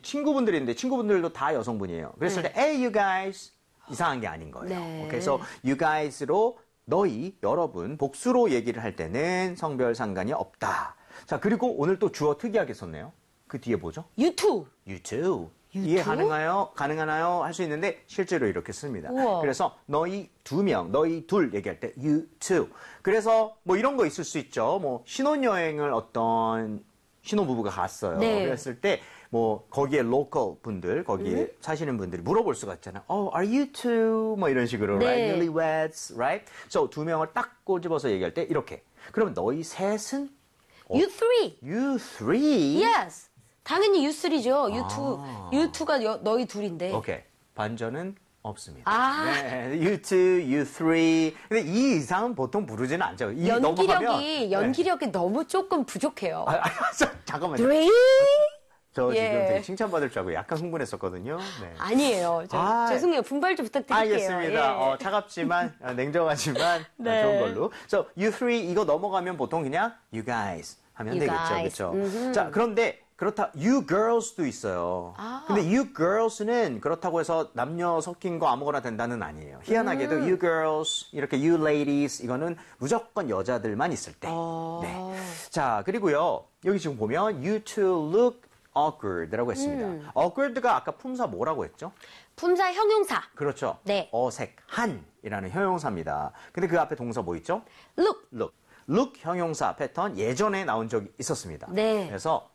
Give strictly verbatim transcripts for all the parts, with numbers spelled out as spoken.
친구분들이 있는데 친구분들도 다 여성분이에요. 그랬을 네. 때 hey you guys 이상한 게 아닌 거예요. 네. 그래서 you guys로 너희, 여러분, 복수로 얘기를 할 때는 성별 상관이 없다. 자, 그리고 오늘 또 주어 특이하게 썼네요. 그 뒤에 뭐죠? You too. You too. You 이해 too? 가능하요? 가능하나요? 할 수 있는데 실제로 이렇게 씁니다. 우와. 그래서 너희 두 명, 너희 둘 얘기할 때 you too. 그래서 뭐 이런 거 있을 수 있죠. 뭐 신혼여행을 어떤 신혼부부가 갔어요. 네. 그랬을 때 뭐 거기에 로컬 분들, 거기에 음. 사시는 분들이 물어볼 수가 있잖아요. Oh, are you two? 뭐 이런 식으로, 네. right? Newlyweds, right? So 두 명을 딱 꼬집어서 얘기할 때 이렇게. 그러면 너희 셋은 You three. you three. Yes. 당연히 you three죠. You two. 아. You two가 여, 너희 둘인데. 오케이. 반전은 없습니다. 아. 네, you two, you three. 근데 이 이상은 보통 부르지는 않죠. 이 연기력이 넘어가면, 연기력이 너무 조금 부족해요. 네. 아, 아, 저, 잠깐만요. Three? 저 예. 지금 되게 칭찬받을 줄 알고 약간 흥분했었거든요. 네. 아니에요. 저, 아. 죄송해요. 분발 좀 부탁드릴게요. 알겠습니다. 예. 어, 차갑지만 어, 냉정하지만 네. 어, 좋은 걸로. So you three 이거 넘어가면 보통 그냥 you guys 하면 You 되겠죠, guys. 그렇죠? 음흠. 자, 그런데 그렇다 you girls도 있어요. 아. 근데 you girls는 그렇다고 해서 남녀 섞인 거 아무거나 된다는 아니에요. 희한하게도 음. you girls 이렇게 you ladies 이거는 무조건 여자들만 있을 때. 어. 네. 자, 그리고요 여기 지금 보면 you two look awkward라고 했습니다. 음. awkward가 아까 품사 뭐라고 했죠? 품사 형용사. 그렇죠. 네. 어색한이라는 형용사입니다. 근데 그 앞에 동사 뭐 있죠? Look. look. look 형용사 패턴 예전에 나온 적이 있었습니다. 네. 그래서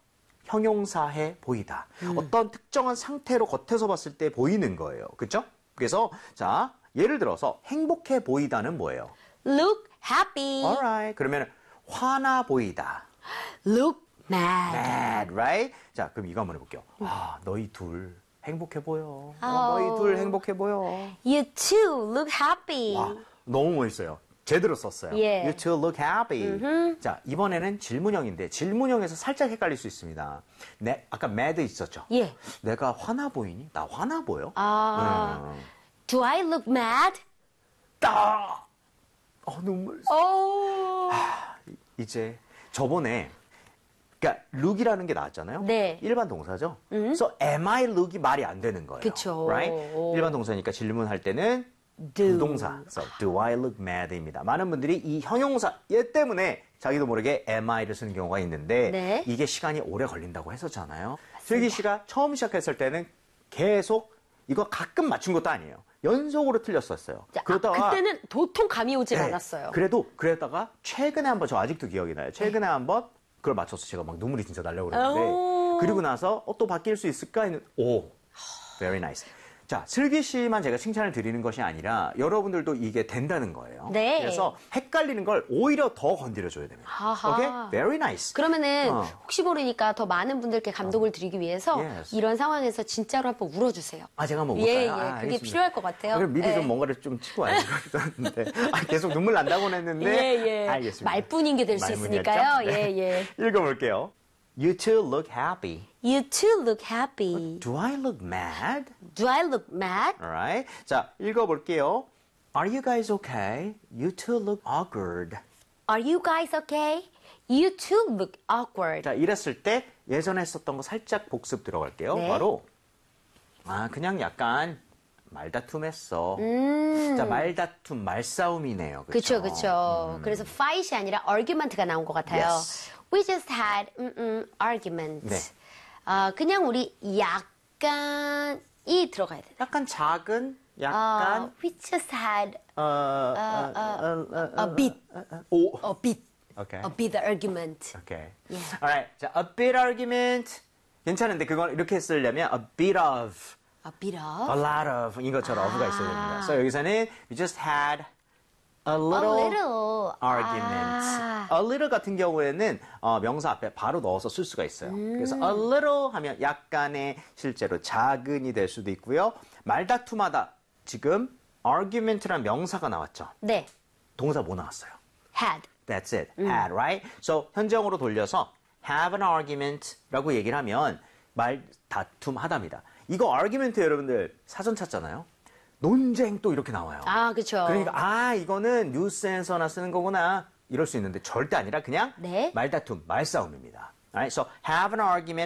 형용사해 보이다. 어떤 특정한 상태로 겉에서 봤을 때 보이는 거예요. 그렇죠? 그래서 자, 예를 들어서 행복해 보이다는 뭐예요? Look happy. alright. 그러면 화나 보이다. Look mad. mad, right? 자, 그럼 이거 한번 해볼게요. 아, 너희 둘 행복해 보여. 어, 아우. 너희 둘 행복해 보여. You too look happy. 와, 너무 멋있어요. 제대로 썼어요. 예. You two look happy. 자, 이번에는 질문형인데 질문형에서 살짝 헷갈릴 수 있습니다. 내, 아까 mad 있었죠? 예. 내가 화나 보이니? 나 화나 보여? 아. 음. Do I look mad? 따! 어, 눈물. 오. 이제 저번에 그러니까 look이라는 게 나왔잖아요. 네. 일반 동사죠. 그래서 am I look이 말이 안 되는 거예요. 그쵸. Right? 오. 일반 동사니까 질문할 때는 Do. 부동사. So, do I look mad입니다. 많은 분들이 이 형용사 얘 때문에 자기도 모르게 am I를 쓰는 경우가 있는데 네. 이게 시간이 오래 걸린다고 했었잖아요. 슬기 씨가 처음 시작했을 때는 계속 이거 가끔 맞춘 것도 아니에요. 연속으로 틀렸었어요. 자, 그러다가 아, 그때는 도통 감이 오질 네. 않았어요. 그래도 그러다가 최근에 한번 저 아직도 기억이 나요. 최근에 한번 그걸 맞춰서 제가 막 눈물이 진짜 나려고 그랬는데 오. 그리고 나서 어, 또 바뀔 수 있을까 했는 오, very nice. 자, 슬기 씨만 제가 칭찬을 드리는 것이 아니라 여러분들도 이게 된다는 거예요. 네. 그래서 헷갈리는 걸 오히려 더 건드려줘야 됩니다. 아하. 오케이? Very nice. 그러면은 어. 혹시 모르니까 더 많은 분들께 감동을 드리기 위해서 Yes. 이런 상황에서 진짜로 한번 울어주세요. 아, 제가 한번 볼까요? 예, 예. 아, 그게 알겠습니다. 필요할 것 같아요. 아, 그럼 미리 예. 좀 뭔가를 좀 치고 와야 되는데 아, 계속 눈물 난다고는 했는데 예, 예. 알겠습니다. 말뿐인 게 될 수 말문이었죠? 있으니까요. 네. 예, 예. 읽어볼게요. You two look happy. You too look happy. Do I look mad? Do I look mad? Alright. 자, 읽어볼게요. Are you guys okay? You two look awkward. Are you guys okay? You too look awkward. 자, 이랬을 때 예전에 했었던 거 살짝 복습 들어갈게요. 네. 바로 아, 그냥 약간 말다툼했어. 음. 자, 말다툼, 말싸움이네요. 그쵸, 그쵸? 그쵸. 그래서 fight이 아니라 argument가 나온 것 같아요. Yes. We just had 음, 음, argument. 네. 아, 그냥 우리 약간이 들어가야 돼요. 약간 작은, 어, 약간, we just had 어, 어, 어, 어, a bit, 오. a bit, Okay. a bit argument. Okay. Yeah. Alright. 자, a bit argument. 괜찮은데 그걸 이렇게 쓰려면 a bit of, A bit a of, lot of 이것처럼 of가 있어야 됩니다. 그래서 여기서는 we just had a a little, little argument. 아. a little 같은 경우에는 어, 명사 앞에 바로 넣어서 쓸 수가 있어요. 음. 그래서 a little 하면 약간의 실제로 작은이 될 수도 있고요. 말다툼하다. 지금 argument란 명사가 나왔죠. 네, 동사 뭐 나왔어요? had. That's it. had, right? So 현정으로 돌려서 have an argument라고 얘기를 하면 말 다툼 하답니다. 이거 argument 여러분들 사전 찾잖아요. 논쟁 또 이렇게 나와요. 아, 그쵸. 그러니까 아 이거는 뉴스에서나 쓰는 거구나 이럴 수 있는데 절대 아니라 그냥 네. 말다툼, 말싸움입니다. Alright, so have an argument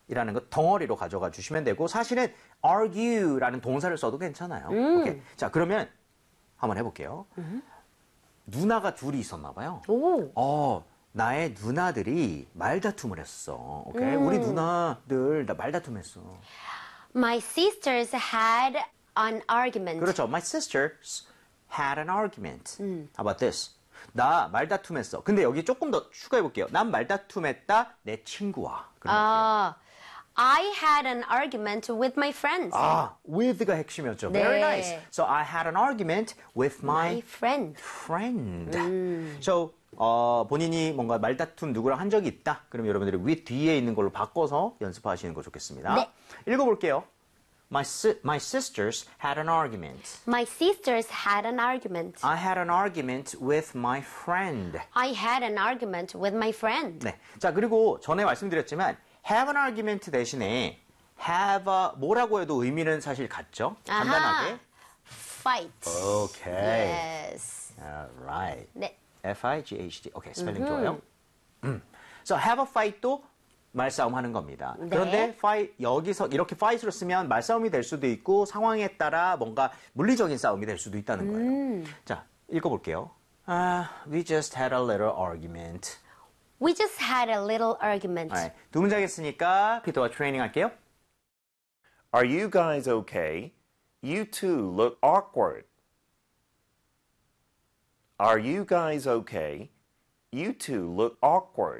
이라는 거 덩어리로 가져가 주시면 되고 사실은 argue라는 동사를 써도 괜찮아요. 음. 오케이. 자, 그러면 한번 해볼게요. 음. 누나가 둘이 있었나 봐요. 오. 어, 나의 누나들이 말다툼을 했어. 오케이. 음. 우리 누나들 다 말다툼했어. My sisters had an argument. 그렇죠. My sisters had an argument. 음. How about this? 나 말다툼했어. 근데 여기 조금 더 추가해 볼게요. 난 말다툼했다 내 친구와. 그런 느낌. 아, I had an argument with my friends. 아, with가 핵심이었죠. 네. Very nice. So I had an argument with my, My friend. friend. 음. So 어, 본인이 뭔가 말다툼 누구랑 한 적이 있다. 그럼 여러분들이 with 뒤에 있는 걸로 바꿔서 연습하시는 거 좋겠습니다. 네. 읽어볼게요. My, si- my sisters had an argument. My sisters had an argument. I had an argument with my friend. I had an argument with my friend. 네. 자, 그리고 전에 말씀드렸지만 have an argument 대신에 have a 뭐라고 해도 의미는 사실 같죠? 아하. 간단하게. Fight. 오케이. Yes. Alright. 네. F I G H T. 오케이, 스펠링 좋아요. 음. So have a fight도 말싸움 하는 겁니다. 네. 그런데 fight, 여기서 이렇게 fight으로 쓰면 말싸움이 될 수도 있고 상황에 따라 뭔가 물리적인 싸움이 될 수도 있다는 거예요. 음. 자, 읽어볼게요. Uh, we just had a little argument. We just had a little argument. Alright, 두 문장 했으니까 피터와 트레이닝 할게요. Are you guys okay? You two look awkward. Are you guys okay? You two look awkward.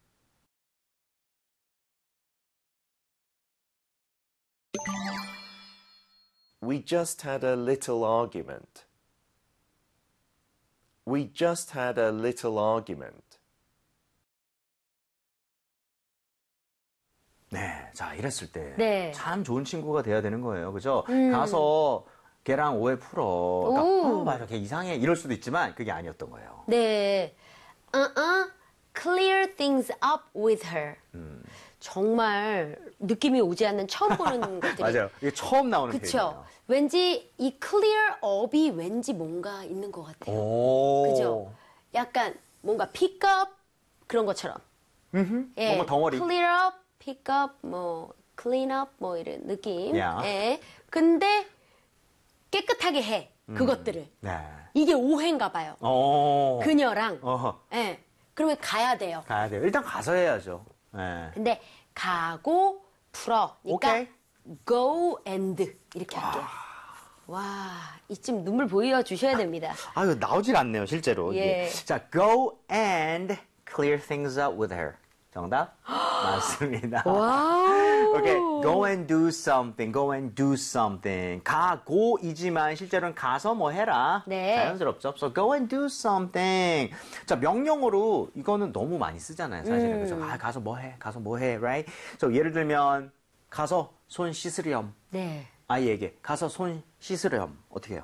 We just had a little argument. We just had a little argument. 네, 자 이랬을 때 참 네. 좋은 친구가 돼야 되는 거예요, 그죠? 가서 걔랑 오해 풀어. 그러니까, 오. 어, 맞아, 걔 이상해. 이럴 수도 있지만 그게 아니었던 거예요. 네. Uh-uh. Clear things up with her. 정말 느낌이 오지 않는 처음 보는 것들이. 맞아요. 이게 처음 나오는 그쵸? 표현이에요. 왠지 이 clear up이 왠지 뭔가 있는 것 같아요. 오. 그죠? 약간 뭔가 pick up 그런 것처럼. 예, 뭔가 덩어리. clear up, pick up, 뭐 clean up 뭐 이런 느낌. 야. 예. 근데 깨끗하게 해. 그것들을. 네. 이게 오해인가 봐요. 어. 그녀랑. 어허. 예. 그러면 가야 돼요. 가야 돼요. 일단 가서 해야죠. 네. 근데 가고 풀어. 그러니까 오케이. go and 이렇게 할게요. 와, 이쯤 눈물 보여 주셔야 됩니다. 아, 이거 나오질 않네요, 실제로. 예. 이게. 자, go and clear things up with her. 정답? 맞습니다. 와우. 오케이, go and do something, go and do something. 가고이지만 실제로는 가서 뭐 해라. 네. 자연스럽죠. So go and do something. 자, 명령어로 이거는 너무 많이 쓰잖아요, 사실은. 그죠? 아, 가서 뭐 해, 가서 뭐 해, right? So 예를 들면 가서 손 씻으렴. 네. 아이에게 가서 손 씻으렴. 어떻게 해요?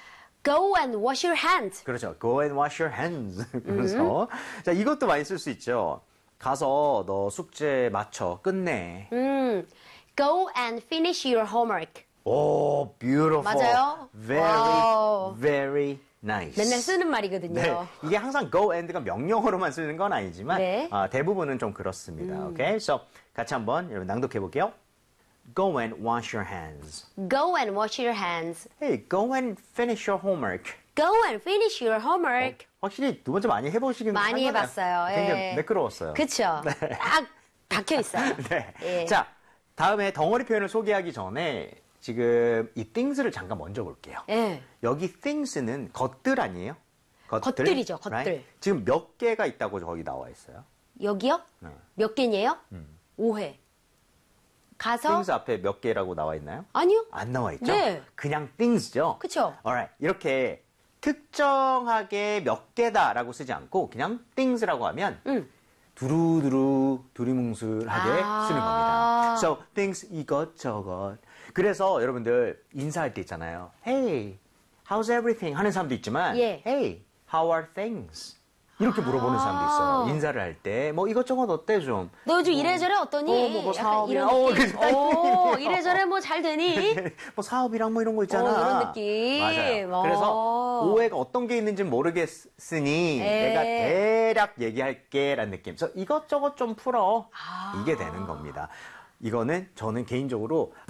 Go and wash your hands. 그렇죠. Go and wash your hands. 그래서 자 이것도 많이 쓸 수 있죠. 가서 너 숙제 마쳐 끝내. 음, go and finish your homework. 오, beautiful. 맞아요? Very, 와우. very nice. 맨날 쓰는 말이거든요. 네, 이게 항상 go and가 명령어로만 쓰는 건 아니지만 네. 아, 대부분은 좀 그렇습니다. 오케이, so 같이 한번 여러분 낭독해 볼게요. Go and wash your hands. Go and wash your hands. Hey, go and finish your homework. Go and finish your homework. 확실히 두 번째 많이 해보시긴 많이 한 거네요. 해봤어요. 굉장히 예. 매끄러웠어요. 그쵸? 딱 박혀 있어요. 네. 예. 자, 다음에 덩어리 표현을 소개하기 전에 지금 이 things를 잠깐 먼저 볼게요. 예. 여기 things는 것들 아니에요? 것들? 것들이죠, 것들. Right? 지금 몇 개가 있다고 거기 나와 있어요? 여기요? 네. 몇 개니에요? 오 회. 가서? things 앞에 몇 개라고 나와 있나요? 아니요. 안 나와 있죠? 네. 그냥 things죠? 그쵸? Alright. 이렇게 특정하게 몇 개다라고 쓰지 않고 그냥 things라고 하면 응. 두루두루 두리뭉술하게 아. 쓰는 겁니다. So things 이것저것. 그래서 여러분들 인사할 때 있잖아요. Hey, how's everything? 하는 사람도 있지만 예. Hey, how are things? 이렇게 물어보는 사람도 있어요. 아. 인사를 할 때 뭐 이것저것 어때 좀? 너 요즘 이래저래 어떠니? 어, 뭐, 뭐 약간 사업이랑, 이런 어, 느낌. 그래, 오, 이래저래 뭐 잘 되니? 뭐 사업이랑 뭐 이런 거 있잖아. 어, 이런 느낌. 맞아요. 어. 그래서 오해가 어떤 게 있는지 모르겠으니 에. 내가 대략 얘기할게라는 느낌. 그래서 이것저것 좀 풀어. 아. 이게 되는 겁니다. 이거는 저는 개인적으로